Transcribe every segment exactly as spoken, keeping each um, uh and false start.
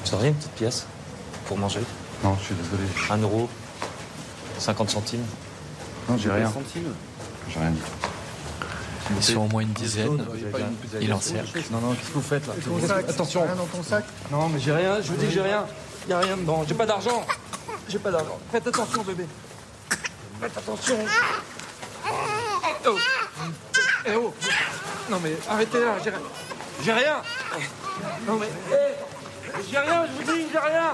Tu aurais une petite pièce pour manger? Non, je suis désolé. Un euro, cinquante centimes. Non, j'ai rien. Centimes. J'ai rien dit. Ils sont au moins une dizaine. Il encercle. Non, non, qu'est-ce que vous faites là? Ton sac. Attention. Rien dans ton sac. Non, mais j'ai rien. Je vous dis que j'ai rien. Il y a rien dedans. J'ai pas d'argent. J'ai pas d'argent. Faites attention, bébé. Faites attention. Oh. Eh oh. Non mais arrêtez là. J'ai rien. J'ai rien. Non mais. Eh. J'ai rien. Je vous dis, j'ai rien.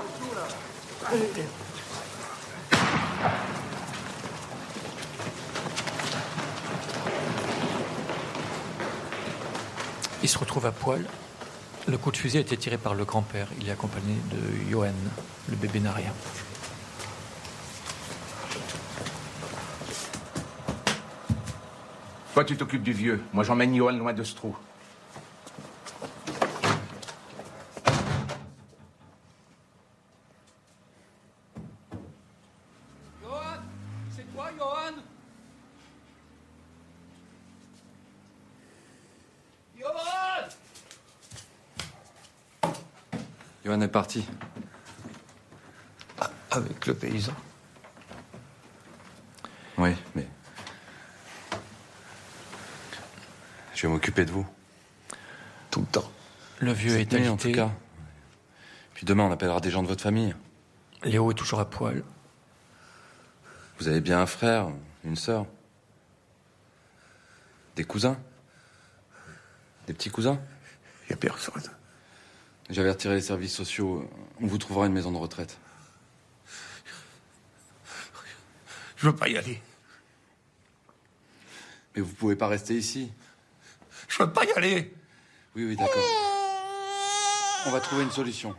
Il se retrouve à poil. Le coup de fusil a été tiré par le grand-père. Il est accompagné de Johan. Le bébé n'a rien. Toi, tu t'occupes du vieux. Moi, j'emmène Johan loin de ce trou. Johan, c'est toi, Johan? Johan! Johan est parti. Ah, avec le paysan. Oui, mais... Je vais m'occuper de vous. Tout le temps. Le vieux est Cette nuit, agité. en tout cas. Puis demain, on appellera des gens de votre famille. Léo est toujours à poil. Vous avez bien un frère, une sœur. Des cousins. Des petits cousins. Il n'y a personne. J'avais retiré les services sociaux. On vous trouvera une maison de retraite. Je veux pas y aller. Mais vous pouvez pas rester ici. Je veux pas y aller. Oui, oui, d'accord. On va trouver une solution.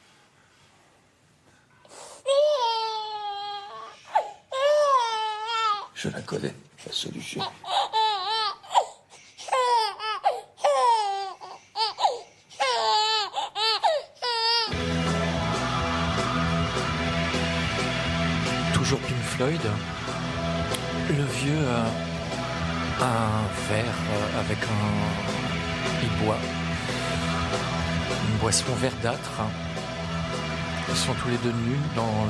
Je la connais, la solution. Toujours Pink Floyd. Le vieux a un verre euh, avec un... Il boit. Une boisson verdâtre. Ils sont tous les deux nus dans